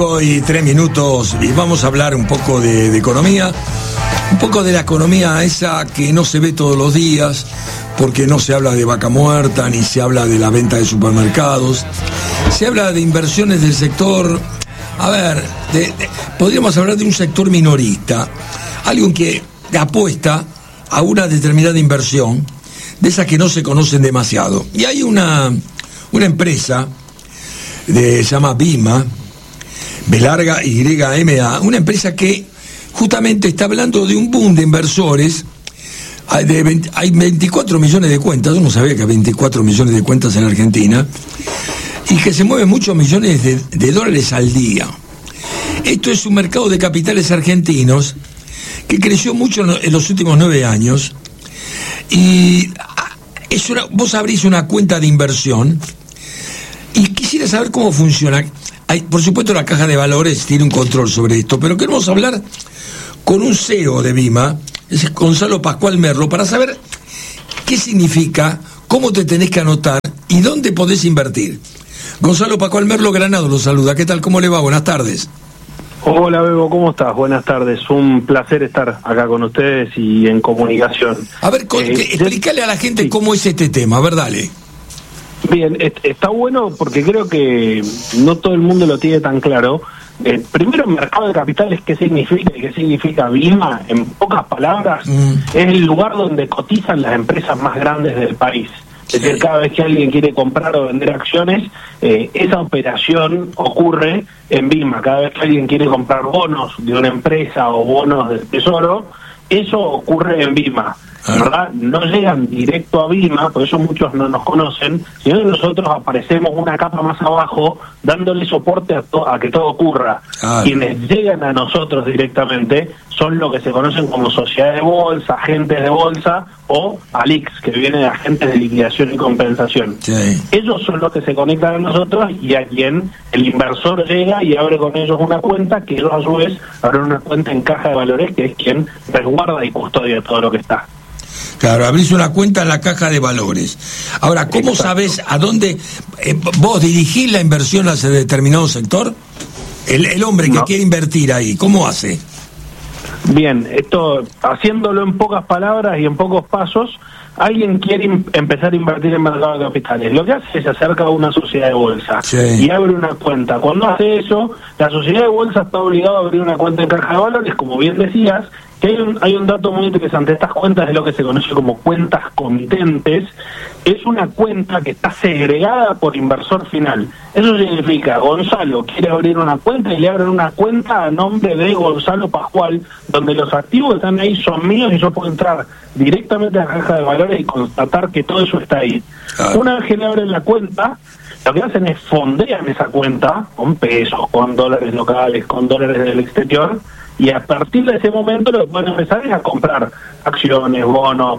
Hoy 3 minutos y vamos a hablar un poco de economía, un poco de la economía esa que no se ve todos los días, porque no se habla de vaca muerta, ni se habla de la venta de supermercados, se habla de inversiones del sector, podríamos hablar de un sector minorista, alguien que apuesta a una determinada inversión, de esas que no se conocen demasiado. Y hay una empresa, se llama Vima, B-Y-M-A, una empresa que justamente está hablando de un boom de inversores. Hay 24 millones de cuentas, yo no sabía que hay 24 millones de cuentas en Argentina, y que se mueven muchos millones de dólares al día. Esto es un mercado de capitales argentinos que creció mucho en los últimos 9 años, y vos abrís una cuenta de inversión, y quisiera saber cómo funciona. Por supuesto, la Caja de Valores tiene un control sobre esto, pero queremos hablar con un CEO de Vima, es Gonzalo Pascual Merlo, para saber qué significa, cómo te tenés que anotar y dónde podés invertir. Gonzalo Pascual Merlo, Granado, lo saluda. ¿Qué tal? ¿Cómo le va? Buenas tardes. Hola, Bebo, ¿cómo estás? Buenas tardes. Un placer estar acá con ustedes y en comunicación. A ver, explícale a la gente cómo es este tema. A ver, dale. Bien, está bueno porque creo que no todo el mundo lo tiene tan claro. Primero, mercado de capitales, ¿qué significa y qué significa Vima? En pocas palabras, es el lugar donde cotizan las empresas más grandes del país. Es decir, cada vez que alguien quiere comprar o vender acciones, esa operación ocurre en Vima. Cada vez que alguien quiere comprar bonos de una empresa o bonos del Tesoro, eso ocurre en Vima. ¿Verdad? No llegan directo a Vima, por eso muchos no nos conocen, sino que nosotros aparecemos una capa más abajo dándole soporte a que todo ocurra. Quienes llegan a nosotros directamente son lo que se conocen como sociedades de bolsa, agentes de bolsa o ALICs, que viene de agentes de liquidación y compensación. Sí. Ellos son los que se conectan a nosotros y a quien el inversor llega y abre con ellos una cuenta, que ellos a su vez abren una cuenta en Caja de Valores, que es quien resguarda y custodia todo lo que está. Claro, abrís una cuenta en la Caja de Valores. Ahora, ¿cómo sabés a dónde vos dirigís la inversión hacia determinado sector? El hombre que quiere invertir ahí, ¿cómo hace? Bien, esto, haciéndolo en pocas palabras y en pocos pasos, alguien quiere empezar a invertir en mercado de capitales. Lo que hace es se acerca a una sociedad de bolsa y abre una cuenta. Cuando hace eso, la sociedad de bolsa está obligada a abrir una cuenta en Caja de Valores, como bien decías, que hay un dato muy interesante. Estas cuentas es lo que se conoce como cuentas comitentes. Es una cuenta que está segregada por inversor final. Eso significa, Gonzalo quiere abrir una cuenta y le abren una cuenta a nombre de Gonzalo Pascual, donde los activos que están ahí son míos y yo puedo entrar directamente a la Caja de Valores y constatar que todo eso está ahí. Una vez que le abren la cuenta, lo que hacen es fondean esa cuenta con pesos, con dólares locales, con dólares del exterior, y a partir de ese momento lo que pueden empezar es a comprar acciones, bonos,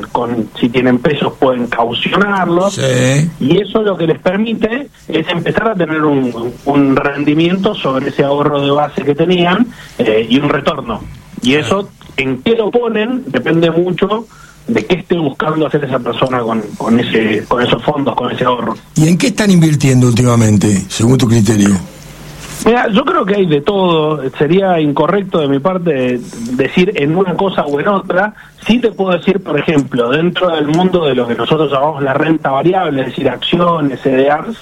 si tienen pesos pueden caucionarlos, y eso lo que les permite es empezar a tener un rendimiento sobre ese ahorro de base que tenían y un retorno. Y eso, en qué lo ponen, depende mucho de qué esté buscando hacer esa persona con esos fondos, con ese ahorro. ¿Y en qué están invirtiendo últimamente, según tu criterio? Mira, yo creo que hay de todo. Sería incorrecto de mi parte decir en una cosa o en otra. Sí te puedo decir, por ejemplo, dentro del mundo de lo que nosotros llamamos la renta variable, es decir, acciones, CDRs,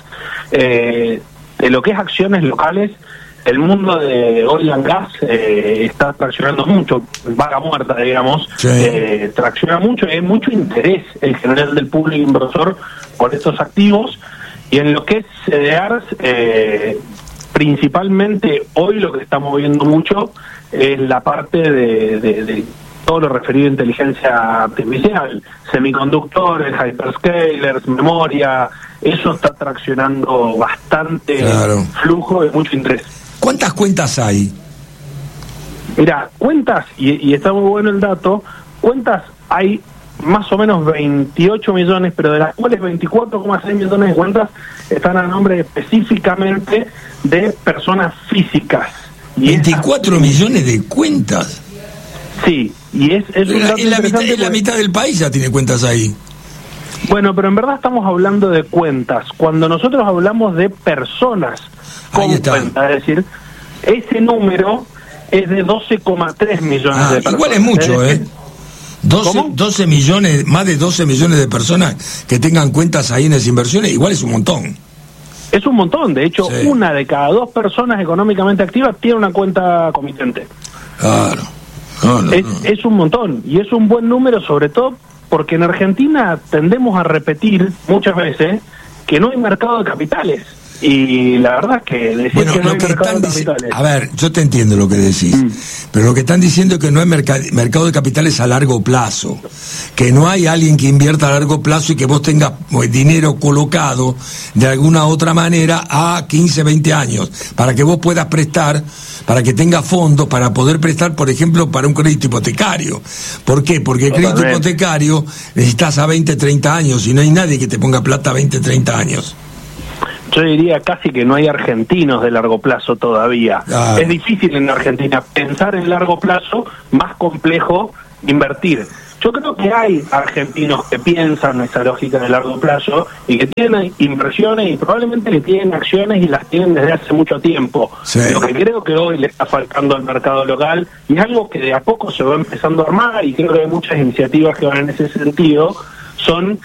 de lo que es acciones locales, el mundo de oil and gas está traccionando mucho, vaca muerta, digamos, tracciona mucho, y hay mucho interés en general del público inversor por estos activos. Y en lo que es CDRs, principalmente hoy lo que está moviendo mucho es la parte de todo lo referido a inteligencia artificial, semiconductores, hyperscalers, memoria. Eso está traccionando bastante flujo de mucho interés. ¿Cuántas cuentas hay? Mira, cuentas, y está muy bueno el dato, cuentas hay más o menos 28 millones, pero de las cuales 24,6 millones de cuentas están a nombre específicamente de personas físicas. Y 24 millones de cuentas. Sí, y es la mitad del país ya tiene cuentas ahí. Bueno, pero en verdad estamos hablando de cuentas. Cuando nosotros hablamos de personas con cuentas, es decir, Ese número es de 12,3 millones de personas. Igual es mucho, 12 millones, más de 12 millones de personas que tengan cuentas ahí en las inversiones, igual es un montón. Es un montón, de hecho, sí. 1 de cada 2 personas económicamente activas tiene una cuenta comitente. Claro. Es un montón, y es un buen número, sobre todo porque en Argentina tendemos a repetir muchas veces que no hay mercado de capitales. Y la verdad es que decir que no hay mercado de capitales. A ver, yo te entiendo lo que decís, pero lo que están diciendo es que no hay mercado de capitales a largo plazo, que no hay alguien que invierta a largo plazo y que vos tengas dinero colocado de alguna otra manera a 15, 20 años, para que vos puedas prestar, para que tengas fondos para poder prestar, por ejemplo, para un crédito hipotecario. ¿Por qué? Porque el crédito hipotecario necesitas a 20, 30 años y no hay nadie que te ponga plata a 20, 30 años. Yo diría casi que no hay argentinos de largo plazo todavía. Es difícil en Argentina pensar en largo plazo, más complejo invertir. Yo creo que hay argentinos que piensan esa lógica de largo plazo y que tienen inversiones y probablemente que tienen acciones y las tienen desde hace mucho tiempo. Sí. Lo que creo que hoy le está faltando al mercado local y es algo que de a poco se va empezando a armar, y creo que hay muchas iniciativas que van en ese sentido, son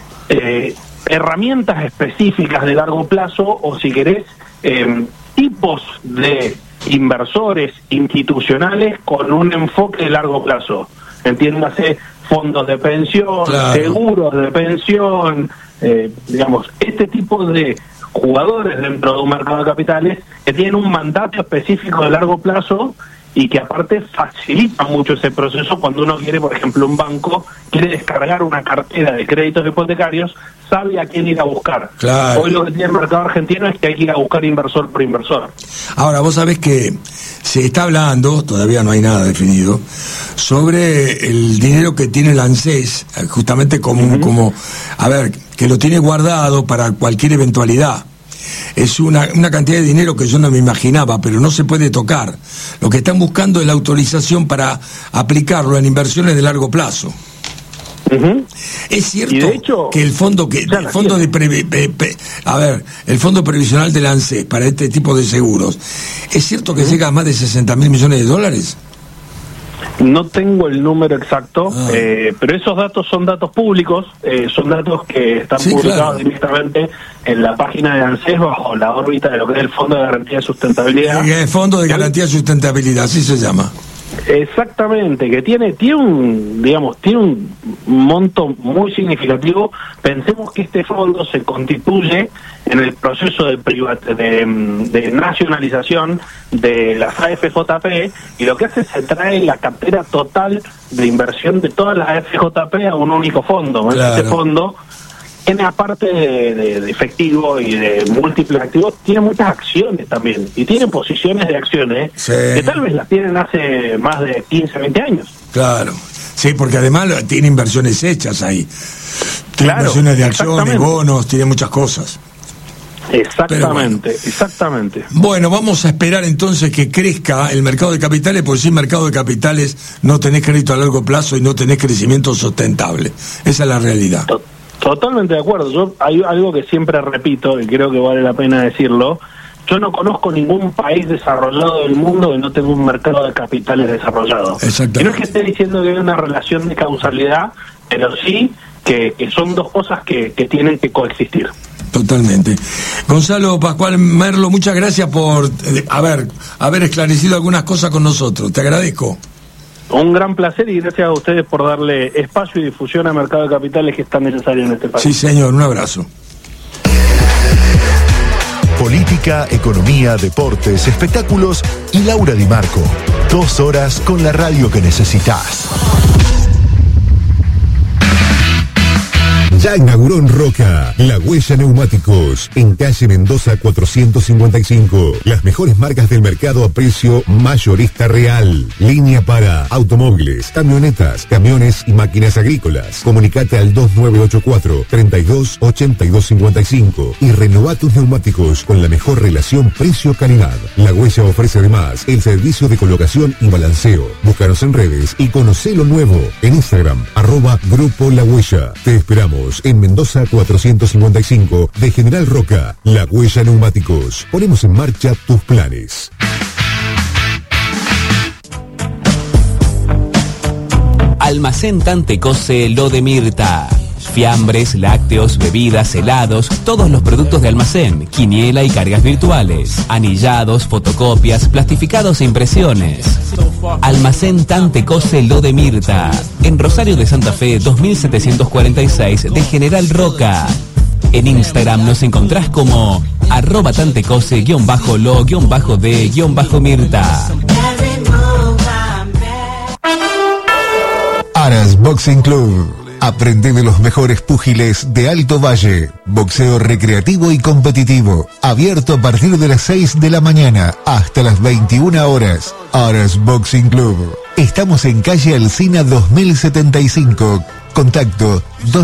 herramientas específicas de largo plazo, o si querés, tipos de inversores institucionales con un enfoque de largo plazo. Entiéndase, fondos de pensión, claro, seguros de pensión, digamos, este tipo de jugadores dentro de un mercado de capitales que tienen un mandato específico de largo plazo y que aparte facilita mucho ese proceso cuando uno quiere, por ejemplo, un banco quiere descargar una cartera de créditos hipotecarios, sabe a quién ir a buscar. Claro. Hoy lo que tiene el mercado argentino es que hay que ir a buscar inversor por inversor. Ahora, vos sabés que se está hablando, todavía no hay nada definido, sobre el dinero que tiene el ANSES, justamente como, a ver, que lo tiene guardado para cualquier eventualidad. Es una cantidad de dinero que yo no me imaginaba, pero no se puede tocar. Lo que están buscando es la autorización para aplicarlo en inversiones de largo plazo. Es cierto, de hecho, que el fondo el fondo previsional del ANSES para este tipo de seguros, ¿es cierto que llega a más de 60.000 millones de dólares? No tengo el número exacto, pero esos datos son datos públicos, son datos que están publicados directamente en la página de ANSES bajo la órbita de lo que es el Fondo de Garantía de Sustentabilidad. El Fondo de Garantía de Sustentabilidad, así se llama. Exactamente, que tiene un monto muy significativo. Pensemos que este fondo se constituye en el proceso de nacionalización de las AFJP, y lo que hace es se trae la cartera total de inversión de todas las AFJP a un único fondo. Claro. Este fondo tiene, aparte de efectivo y de múltiples activos, tiene muchas acciones también, y tiene posiciones de acciones que tal vez las tienen hace más de 15, 20 años. Claro, sí, porque además tiene inversiones hechas ahí. Tiene inversiones de acciones, bonos, tiene muchas cosas. Exactamente. Bueno, vamos a esperar entonces que crezca el mercado de capitales, porque sin mercado de capitales no tenés crédito a largo plazo y no tenés crecimiento sustentable. Esa es la realidad. Totalmente de acuerdo. Yo hay algo que siempre repito y creo que vale la pena decirlo. Yo no conozco ningún país desarrollado del mundo que no tenga un mercado de capitales desarrollado. Exactamente. Y no es que esté diciendo que hay una relación de causalidad, pero sí que son dos cosas que tienen que coexistir. Totalmente. Gonzalo Pascual Merlo, muchas gracias por haber esclarecido algunas cosas con nosotros. Te agradezco. Un gran placer, y gracias a ustedes por darle espacio y difusión al mercado de capitales que es tan necesario en este país. Sí, señor, un abrazo. Política, economía, deportes, espectáculos y Laura Di Marco. 2 horas con la radio que necesitas. Ya inauguró en Roca La Huella Neumáticos, en calle Mendoza 455. Las mejores marcas del mercado a precio mayorista real. Línea para automóviles, camionetas, camiones y máquinas agrícolas. Comunicate al 2984-328255 y renová tus neumáticos con la mejor relación precio-calidad. La Huella ofrece además el servicio de colocación y balanceo. Búscanos en redes y conocé lo nuevo en Instagram, @Grupo La Huella. Te esperamos en Mendoza 455 de General Roca. La Huella Neumáticos. Ponemos en marcha tus planes. Almacén Tantecose Lo de Mirta. Fiambres, lácteos, bebidas, helados, todos los productos de almacén, quiniela y cargas virtuales, anillados, fotocopias, plastificados e impresiones. Almacén Tantecose Lo de Mirta, en Rosario de Santa Fe 2746 de General Roca. En Instagram nos encontrás como @tantecose_lo_de_mirta. Aras Boxing Club. Aprende de los mejores púgiles de Alto Valle. Boxeo recreativo y competitivo. Abierto a partir de las 6 de la mañana hasta las 21 horas. Aras Boxing Club. Estamos en calle Alsina 2075. Contacto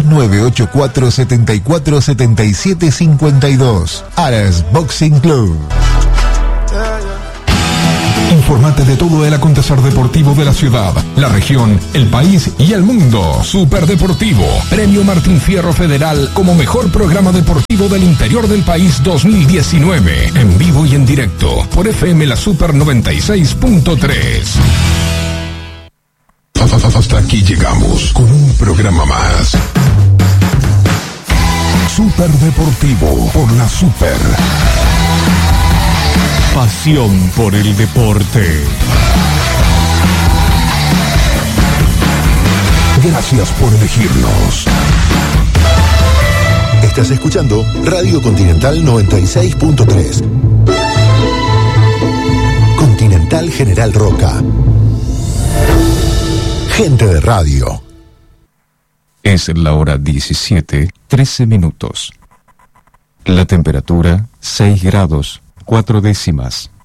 2984-747752. Aras Boxing Club. Informate de todo el acontecer deportivo de la ciudad, la región, el país y el mundo. Superdeportivo, Premio Martín Fierro Federal como mejor programa deportivo del interior del país 2019. En vivo y en directo por FM La Super 96.3. Hasta aquí llegamos con un programa más. Superdeportivo por la Super. Pasión por el deporte. Gracias por elegirnos. Estás escuchando Radio Continental 96.3. Continental General Roca. Gente de radio. Es la hora 17:13. La temperatura 6 grados 4 décimas.